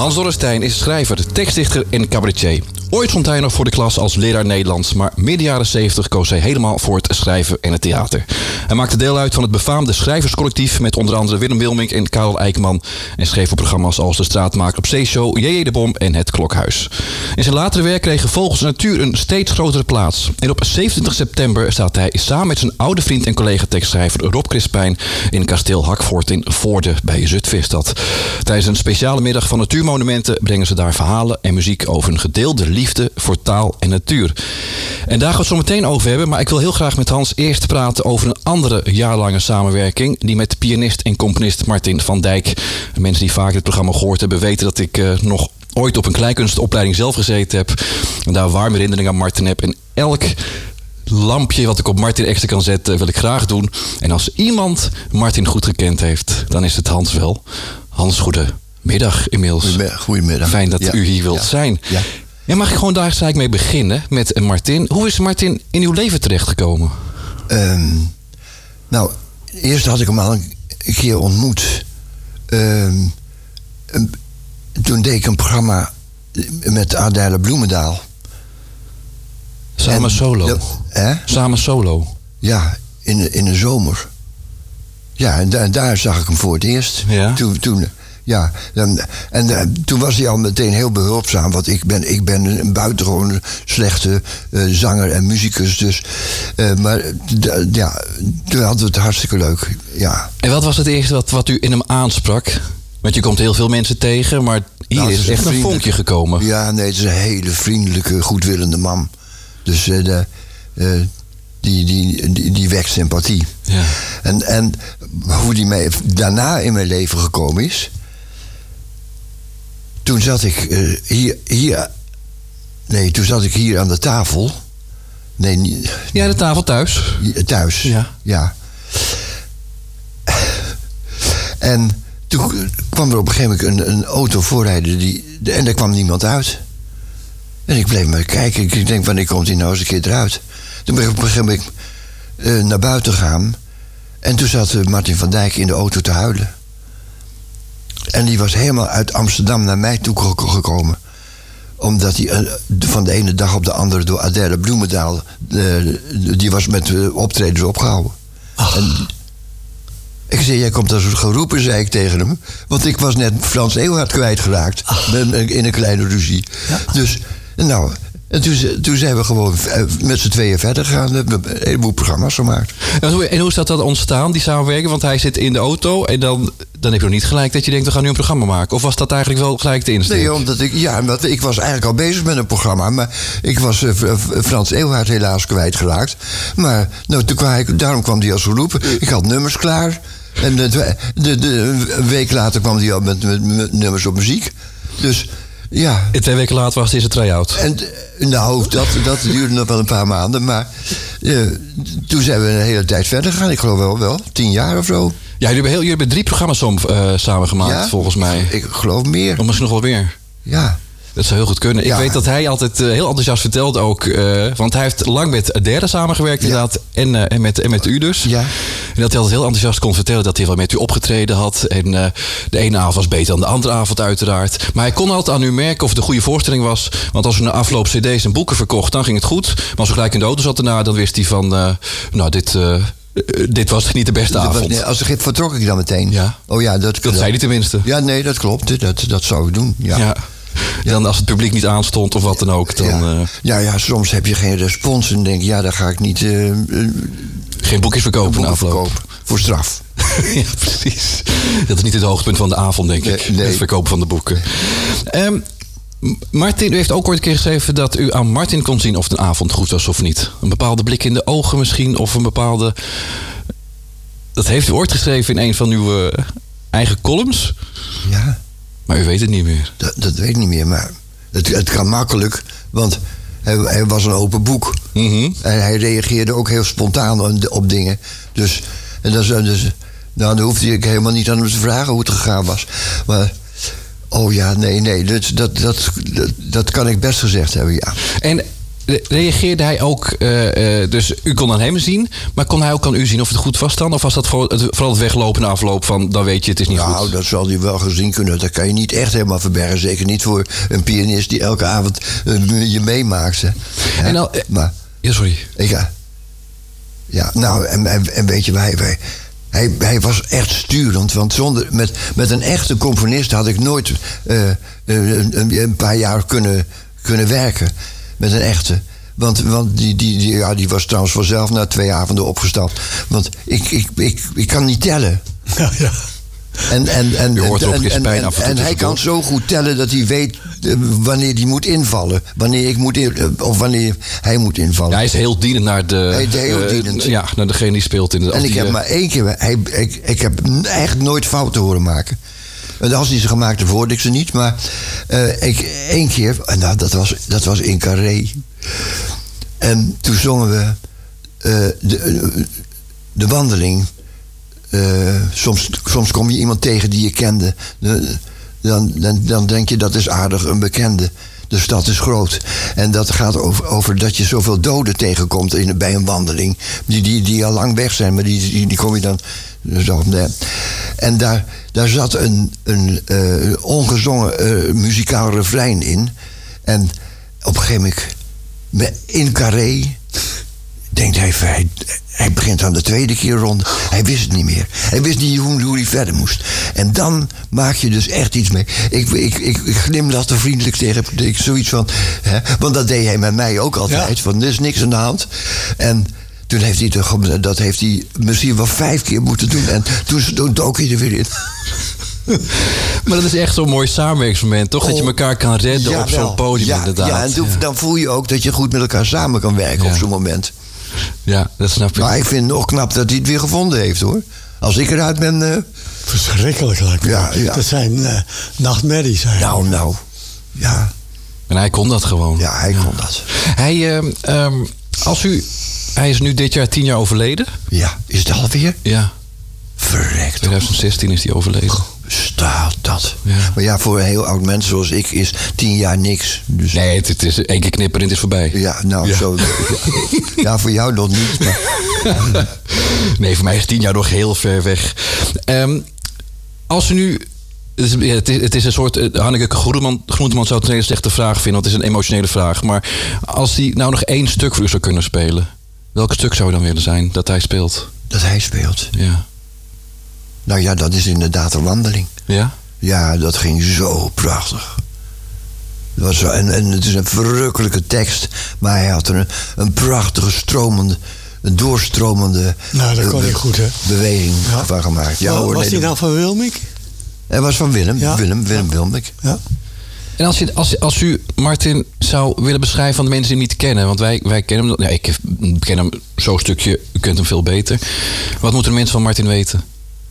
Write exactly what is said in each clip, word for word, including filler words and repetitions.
Hans Dorrestein is schrijver, tekstdichter en cabaretier. Ooit stond hij nog voor de klas als leraar Nederlands, maar midden jaren zeventig koos hij helemaal voor het schrijven en het theater. Hij maakte deel uit van het befaamde schrijverscollectief met onder andere Willem Wilmink en Karel Eijkman en schreef voor programma's als De Straatmaker op Zeeshow, J J de Bom en Het Klokhuis. In zijn latere werk kregen Vogels en Natuur een steeds grotere plaats. En op zevenentwintig september staat hij samen met zijn oude vriend en collega tekstschrijver Rob Crispijn in kasteel Hakvoort in Voorde bij Zutphen is dat. Tijdens een speciale middag van natuurmonumenten brengen ze daar verhalen en muziek over een gedeelde liefde voor taal en natuur. En daar gaan we het zo meteen over hebben, maar ik wil heel graag met Hans eerst praten over een andere jaarlange samenwerking, die met pianist en componist Martin van Dijk. Mensen die vaak het programma gehoord hebben weten dat ik uh, nog ooit op een kleinkunstopleiding zelf gezeten heb en daar warme herinneringen aan Martin heb. En elk lampje wat ik op Martin extra kan zetten wil ik graag doen. En als iemand Martin goed gekend heeft, dan is het Hans wel. Hans, goedemiddag inmiddels. Goedemiddag. Fijn dat ja. u hier wilt ja. zijn. Ja. Ja, mag ik gewoon daar gelijk mee beginnen met Martin? Hoe is Martin in uw leven terechtgekomen? Um, nou, eerst had ik hem al een keer ontmoet. Um, um, toen deed ik een programma met Adèle Bloemendaal. Samen en, solo? De, hè? Samen solo? Ja, in de, in de zomer. Ja, en da- daar zag ik hem voor het eerst. Ja? Toen... toen Ja, en, en uh, toen was hij al meteen heel behulpzaam. Want ik ben, ik ben een buitengewoon slechte uh, zanger en muzikus. Dus, uh, maar d- ja, toen hadden we het hartstikke leuk. Ja. En wat was het eerste wat, wat u in hem aansprak? Want je komt heel veel mensen tegen, maar hier nou, is, is echt een vonkje gekomen. Ja, nee, het is een hele vriendelijke, goedwillende man. Dus uh, de, uh, die, die, die, die wekt sympathie. Ja. En, en hoe die mij daarna in mijn leven gekomen is... Toen zat ik uh, hier, hier... Nee, toen zat ik hier aan de tafel. Nee, niet... Ja, de tafel thuis. Thuis, ja. ja. En toen kwam er op een gegeven moment een, een auto voorrijden... Die, en daar kwam niemand uit. En ik bleef maar kijken. Ik denk, wanneer komt hij nou eens een keer eruit? Toen ben ik op een gegeven moment uh, naar buiten gegaan. En toen zat uh, Martin van Dijk in de auto te huilen. En die was helemaal uit Amsterdam naar mij toe gekomen. Omdat hij uh, van de ene dag op de andere door Adèle Bloemendaal... Uh, die was met uh, optredens opgehouden. Ach. En ik zei, jij komt als geroepen, zei ik tegen hem. Want ik was net Frans Eeuwhard kwijtgeraakt. In een kleine ruzie. Ja. Dus, nou... En toen, toen zijn we gewoon met z'n tweeën verder gegaan. We hebben een heleboel programma's gemaakt. En hoe, en hoe is dat dan ontstaan, die samenwerking? Want hij zit in de auto en dan, dan heb je nog niet gelijk dat je denkt... we gaan nu een programma maken. Of was dat eigenlijk wel gelijk de insteek? Nee, omdat ik, ja, omdat ik was eigenlijk al bezig met een programma. Maar ik was uh, Frans Eeuwhard helaas kwijtgeraakt. Maar nou, toen kwam ik, daarom kwam hij als geroepen. Ik had nummers klaar. En de, de, de, de, een week later kwam hij al met, met, met nummers op muziek. Dus... Ja. En twee weken later was het eerste try-out. En, nou, dat, dat duurde nog wel een paar maanden. Maar uh, toen zijn we een hele tijd verder gegaan. Ik geloof wel, wel tien jaar of zo. Ja, jullie hebben, heel, jullie hebben drie programma's om, uh, samen gemaakt, ja? volgens mij. Ik geloof meer. Of misschien nog wel meer. Ja. Dat zou heel goed kunnen. Ja. Ik weet dat hij altijd uh, heel enthousiast vertelt ook. Uh, want hij heeft lang met Derde samengewerkt, ja. inderdaad. En, uh, en, met, en met u dus. Ja. En dat hij altijd heel enthousiast kon vertellen dat hij wel met u opgetreden had. En uh, de ene avond was beter dan de andere avond uiteraard. Maar hij kon altijd aan u merken of het een goede voorstelling was. Want als u na afloop cd's en boeken verkocht, dan ging het goed. Maar als u gelijk in de auto zat daarna, dan wist hij van... Uh, nou, dit... Uh, Uh, dit was niet de beste was, avond. Nee, als er vertrok ik dan meteen. Ja. Oh ja, dat, dat, dat zei hij tenminste. Ja, nee, dat klopt. Dat, dat zou ik doen. Ja. Ja. Dan als het publiek niet aanstond of wat dan ook. Dan, ja. Uh... ja, ja, soms heb je geen respons en denk ja, dan ga ik niet... Uh, uh, geen boekjes verkopen boeken na afloop. Verkopen, voor straf. Ja, precies. Dat is niet het hoogtepunt van de avond, denk ik. Nee, nee. Het verkopen van de boeken. Um, Martin, u heeft ook ooit een keer geschreven dat u aan Martin kon zien of het een avond goed was of niet. Een bepaalde blik in de ogen misschien, of een bepaalde... Dat heeft u ooit geschreven in een van uw uh, eigen columns. Ja. Maar u weet het niet meer. Dat, dat weet ik niet meer, maar het, het kan makkelijk. Want hij, hij was een open boek. Mm-hmm. En hij reageerde ook heel spontaan op, op dingen. Dus, en dat, dus nou, dan hoefde ik helemaal niet aan hem te vragen hoe het gegaan was. Maar... Oh ja, nee, nee, dat, dat, dat, dat kan ik best gezegd hebben, ja. En reageerde hij ook... Uh, uh, dus u kon aan hem zien, maar kon hij ook aan u zien of het goed was dan? Of was dat vooral het, vooral het weglopen en afloop van... dan weet je, het is niet nou, goed? Nou, dat zal hij wel gezien kunnen. Dat kan je niet echt helemaal verbergen. Zeker niet voor een pianist die elke avond uh, je meemaakt. Hè. En nou, uh, maar, ja, sorry. Ik, ja, ja, nou, en, en, en weet je, wij... wij Hij, hij was echt sturend, want zonder, met, met een echte componist had ik nooit uh, een, een paar jaar kunnen, kunnen werken. Met een echte. Want, want die, die, die, ja, die was trouwens vanzelf na twee avonden opgestapt. Want ik, ik, ik, ik kan niet tellen. Ja, ja. En, en, en, Je hoort ook en, geen en, pijn af en toe en hij kan zo goed tellen dat hij weet uh, wanneer hij moet invallen. Wanneer ik moet in, uh, of wanneer hij moet invallen. Ja, hij is heel dienend naar de... Hij is heel uh, dienend. Ja, naar degene die speelt in de... En ik heb die, maar één keer... Hij, ik, ik heb echt nooit fouten horen maken. En als hij ze gemaakt heeft, hoorde ik ze niet. Maar uh, ik, één keer... Nou, dat was, dat was in Carré. En toen zongen we... Uh, de, uh, de wandeling... Uh, soms, soms kom je iemand tegen die je kende. Uh, dan, dan, dan denk je, dat is aardig, een bekende. De stad is groot. En dat gaat over, over dat je zoveel doden tegenkomt in, bij een wandeling. Die, die, die al lang weg zijn, maar die, die, die kom je dan zo. Nee. En daar, daar zat een, een uh, ongezongen uh, muzikaal refrein in. En op een gegeven moment, in Carré... denkt hij, hij, hij begint aan de tweede keer ronde. Hij wist het niet meer. Hij wist niet hoe, hoe hij verder moest. En dan maak je dus echt iets mee. Ik, ik, ik, ik glimlachte vriendelijk tegen hem. Ik zoiets van, hè, want dat deed hij met mij ook altijd. Ja. Van, er is niks aan de hand. En toen heeft hij toch, dat heeft hij misschien wel vijf keer moeten doen. En toen dook hij er weer in. Maar dat is echt zo'n mooi samenwerkingsmoment, toch? Oh, dat je elkaar kan redden ja, op zo'n podium, ja, inderdaad. Ja, en toen, ja. dan voel je ook dat je goed met elkaar samen kan werken ja. op zo'n moment. Ja, dat snap ik. Maar ik vind het nog knap dat hij het weer gevonden heeft, hoor. Als ik eruit ben... Uh... Verschrikkelijk, lijkt me. Ja, ja. Dat zijn uh, nachtmerries. Nou, nou. Ja. En hij kon dat gewoon. Ja, hij kon ja. dat. Hij, uh, um, als u... Hij is nu dit jaar tien jaar overleden. Ja, is het alweer? Ja. Verrekt. twintig zestien is hij overleden. Staat dat. Ja. Maar ja, voor een heel oud mens zoals ik is tien jaar niks. Dus... Nee, het, het is één keer knipperen en het is voorbij. Ja, nou ja. zo. Ja, voor jou nog niet. Maar... Nee, voor mij is tien jaar nog heel ver weg. Um, als u nu... Het is, het, is, het is een soort... Uh, Hanneke Groenteman, Groenteman zou het een hele slechte vraag vinden. Want het is een emotionele vraag. Maar als hij nou nog één stuk voor u zou kunnen spelen... welk stuk zou het dan willen zijn dat hij speelt? Dat hij speelt? Ja. Nou ja, dat is inderdaad een wandeling. Ja? Ja, dat ging zo prachtig. Dat was zo, en, en het is een verrukkelijke tekst. Maar hij had er een, een prachtige stromende... een doorstromende... Nou, dat kon be- hij goed, hè? beweging ja. van gemaakt. Ja, was hoor, was nee, hij nou van Wilmink? Hij was van Willem. Ja. Willem, Willem ja. Wilmink. Ja. En als, je, als, als u Martin zou willen beschrijven aan de mensen die hem niet kennen... want wij, wij kennen hem... Ja, ik ken hem zo'n stukje, u kent hem veel beter. Wat moeten de mensen van Martin weten?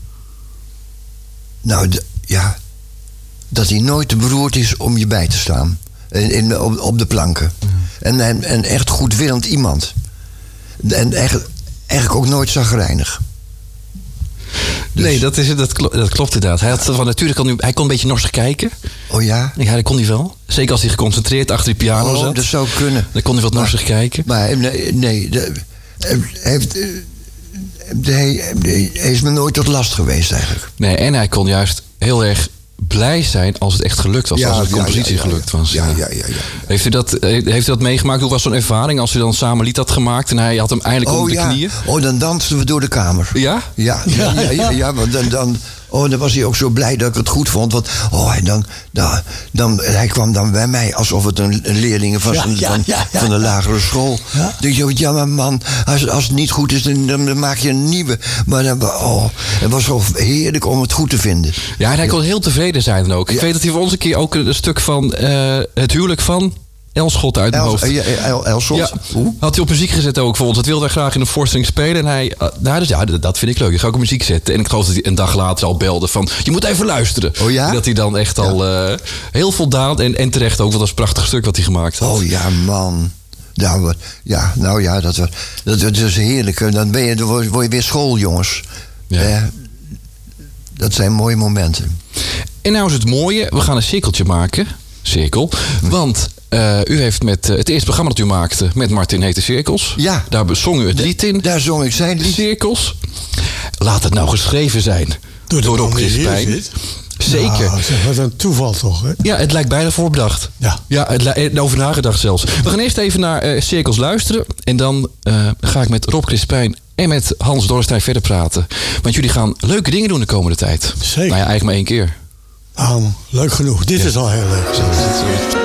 Nou, de, ja... dat hij nooit te beroerd is om je bij te staan. In, in, op, op de planken. Ja. En, en, en echt goedwillend iemand. En echt, eigenlijk ook nooit chagrijnig. Dus. Nee, dat, is, dat, klopt, dat klopt inderdaad. Hij, had van, natuurlijk kon hij, hij kon een beetje norsig kijken. Oh ja? Ja, dat kon hij wel. Zeker als hij geconcentreerd achter die piano oh, zat. Dat zou kunnen. Dan kon hij wat norsig kijken. Maar nee, nee de, hij, heeft, de, hij, hij is me nooit tot last geweest eigenlijk. Nee, en hij kon juist heel erg blij zijn als het echt gelukt was. Ja, als de compositie ja, ja, ja, gelukt was. Ja, ja, ja, ja, ja. Heeft, u dat, heeft u dat meegemaakt? Hoe was zo'n ervaring als u dan samen lied had gemaakt en hij had hem eindelijk oh, onder de ja. knieën? Oh, dan dansten we door de kamer. Ja? Ja, ja, ja, ja, ja want dan, dan, oh, dan was hij ook zo blij dat ik het goed vond. Want oh, en dan, dan, dan, hij kwam dan bij mij alsof het een, een leerling was ja, van, ja, van, ja, ja, van de lagere school. Ja? Dus je, ja, maar man, als, als het niet goed is, dan, dan maak je een nieuwe. Maar dan, oh, het was zo heerlijk om het goed te vinden. Ja, en hij kon heel tevreden zijn dan ook. Ik ja. weet dat hij voor ons een keer ook een stuk van uh, het huwelijk van... Elschot uit mijn hoofd. Ja, El, Elschot? Ja, had hij op muziek gezet ook voor ons. Dat wilde hij graag in een voorstelling spelen. En hij, uh, nou, dus ja, dat vind ik leuk. Ik ga ook op muziek zetten. En ik geloof dat hij een dag later al belde van... je moet even luisteren. Oh ja? En dat hij dan echt ja. al uh, heel voldaan en, en terecht ook. Want dat was een prachtig stuk wat hij gemaakt had. Oh ja, man. Nou ja, nou ja dat, was, dat, dat is heerlijk. Dan, ben je, dan word je weer schooljongens. Ja. Eh, dat zijn mooie momenten. En nou is het mooie. We gaan een cirkeltje maken. Cirkel. Want... Uh, u heeft met uh, het eerste programma dat u maakte met Martin Hete Cirkels. Ja. Daar zong u het lied in. Daar zong ik zijn lied. Cirkels. Laat het nou geschreven zijn. Door, door Rob Crispijn. Zeker. Nou, zeg, wat een toeval toch, hè? Ja, het lijkt bijna voorbedacht. Ja. Ja, het lijkt over nagedacht zelfs. We gaan eerst even naar uh, Cirkels luisteren. En dan uh, ga ik met Rob Crispijn en met Hans Dorrestein verder praten. Want jullie gaan leuke dingen doen de komende tijd. Zeker. Nou ja, eigenlijk maar één keer. Nou, leuk genoeg. Dit ja. is al heel leuk. Zo is het, zo is het.